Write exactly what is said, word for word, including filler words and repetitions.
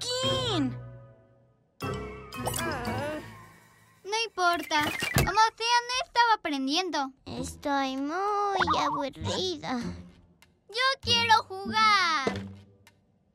Joaquín. No importa. Como sea, no estaba aprendiendo. Estoy muy aburrida. Yo quiero jugar.